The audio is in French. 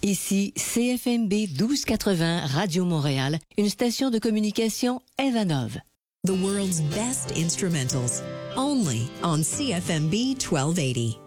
Ici CFMB 1280 Radio Montréal, une station de communication Evanov. The world's best instrumentals, only on CFMB 1280.